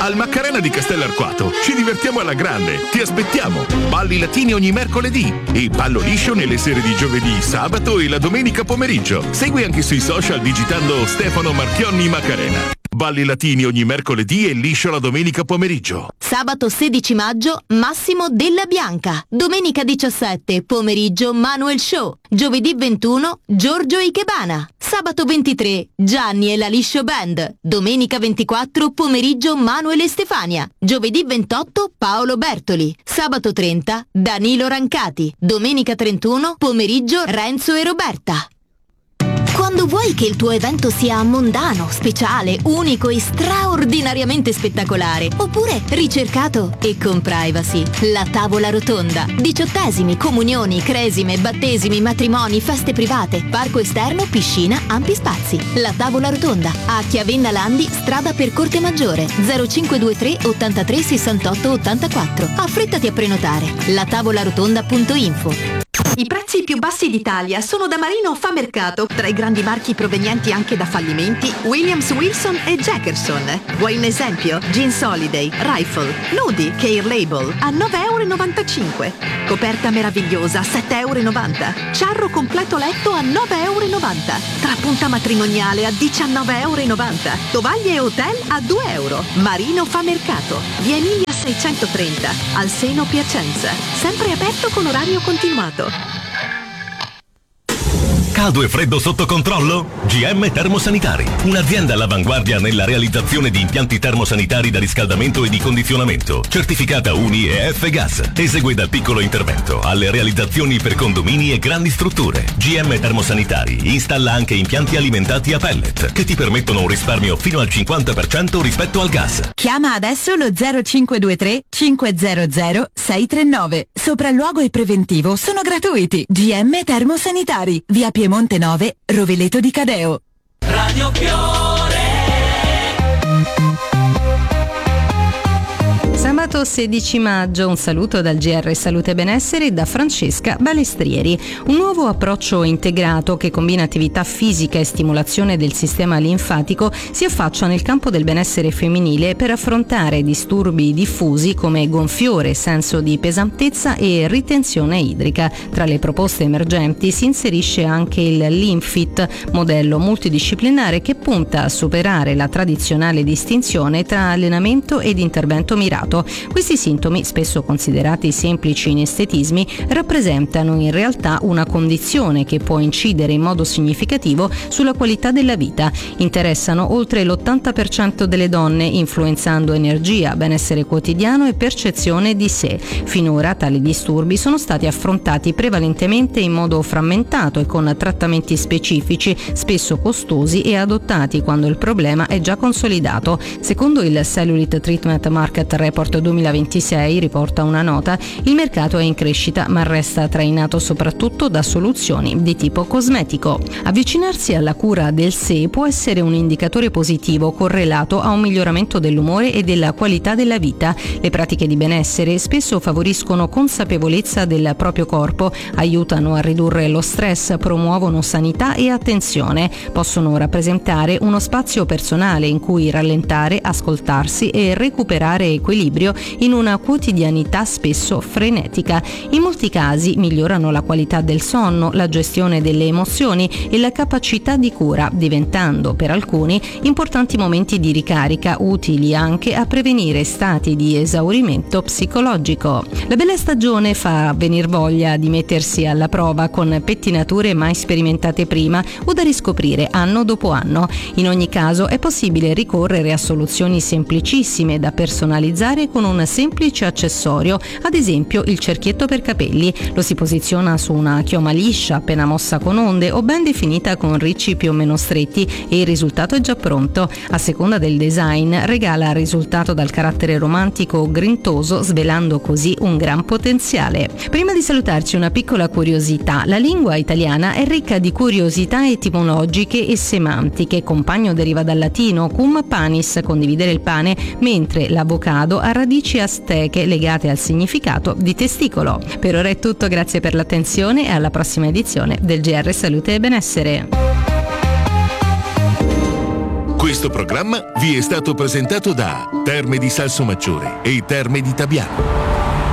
al Macarena di Castellarquato. Ci divertiamo alla grande. Ti aspettiamo. Balli latini ogni mercoledì e ballo liscio nelle sere di giovedì, sabato e la domenica pomeriggio. Segui anche sui social digitando Stefano Marchionni Macarena. Balli latini ogni mercoledì e liscio la domenica pomeriggio. Sabato 16 maggio Massimo Della Bianca. Domenica 17 pomeriggio Manuel Show. Giovedì 21 Giorgio Ikebana. Sabato 23 Gianni e la Liscio Band. Domenica 24 pomeriggio Manuel e Stefania. Giovedì 28 Paolo Bertoli. Sabato 30 Danilo Rancati. Domenica 31 pomeriggio Renzo e Roberta. Quando vuoi che il tuo evento sia mondano, speciale, unico e straordinariamente spettacolare, oppure ricercato e con privacy, la tavola rotonda. 18esimi, comunioni, cresime, battesimi, matrimoni, feste private, parco esterno, piscina, ampi spazi. La tavola rotonda a Chiavenna Landi, strada per Corte Maggiore, 0523 83 68 84. Affrettati a prenotare. latavolarotonda.info. I prezzi più bassi d'Italia sono da Marino Fa Mercato, tra i grandi marchi provenienti anche da fallimenti Williams, Wilson e Jackerson. Vuoi un esempio? Jeans Holiday, Rifle, Nudi, Care Label a 9,95 €. Coperta meravigliosa 7,90 €. Ciarro completo letto a 9,90 €. Trapunta matrimoniale a 19,90 €. Tovaglie e hotel a 2 €. Marino Fa Mercato, via Emilia 630, al Seno Piacenza. Sempre aperto con orario continuato. Caldo e freddo sotto controllo? GM Termosanitari, un'azienda all'avanguardia nella realizzazione di impianti termosanitari da riscaldamento e di condizionamento, certificata UNI e F-Gas. Esegue dal piccolo intervento alle realizzazioni per condomini e grandi strutture. GM Termosanitari installa anche impianti alimentati a pellet che ti permettono un risparmio fino al 50% rispetto al gas. Chiama adesso lo 0523 500 639. Sopralluogo e preventivo sono gratuiti. GM Termosanitari, via Piemonte 9, Roveleto di Cadeo. Radio Fiore. Sabato 16 maggio, un saluto dal GR Salute e Benessere da Francesca Balestrieri. Un nuovo approccio integrato che combina attività fisica e stimolazione del sistema linfatico si affaccia nel campo del benessere femminile per affrontare disturbi diffusi come gonfiore, senso di pesantezza e ritenzione idrica. Tra le proposte emergenti si inserisce anche il Linfit, modello multidisciplinare che punta a superare la tradizionale distinzione tra allenamento ed intervento mirato. Questi sintomi, spesso considerati semplici inestetismi, rappresentano in realtà una condizione che può incidere in modo significativo sulla qualità della vita. Interessano oltre l'80% delle donne, influenzando energia, benessere quotidiano e percezione di sé. Finora tali disturbi sono stati affrontati prevalentemente in modo frammentato e con trattamenti specifici, spesso costosi e adottati quando il problema è già consolidato. Secondo il Cellulite Treatment Market Report 2026, riporta una nota, il mercato è in crescita ma resta trainato soprattutto da soluzioni di tipo cosmetico. Avvicinarsi alla cura del sé può essere un indicatore positivo correlato a un miglioramento dell'umore e della qualità della vita. Le pratiche di benessere spesso favoriscono consapevolezza del proprio corpo, aiutano a ridurre lo stress, promuovono sanità e attenzione, possono rappresentare uno spazio personale in cui rallentare, ascoltarsi e recuperare equilibrio in una quotidianità spesso frenetica. In molti casi migliorano la qualità del sonno, la gestione delle emozioni e la capacità di cura, diventando per alcuni importanti momenti di ricarica utili anche a prevenire stati di esaurimento psicologico. La bella stagione fa venir voglia di mettersi alla prova con pettinature mai sperimentate prima o da riscoprire anno dopo anno. In ogni caso è possibile ricorrere a soluzioni semplicissime da personalizzare con un semplice accessorio, ad esempio il cerchietto per capelli. Lo si posiziona su una chioma liscia appena mossa con onde o ben definita con ricci più o meno stretti e il risultato è già pronto. A seconda del design regala il risultato dal carattere romantico o grintoso, svelando così un gran potenziale. Prima di salutarci una piccola curiosità: la lingua italiana è ricca di curiosità etimologiche e semantiche. Compagno deriva dal latino cum panis, condividere il pane, mentre l'avocado ha radici azteche legate al significato di testicolo. Per ora è tutto, grazie per l'attenzione e alla prossima edizione del GR Salute e Benessere. Questo programma vi è stato presentato da Terme di Salsomaggiore e Terme di Tabiano.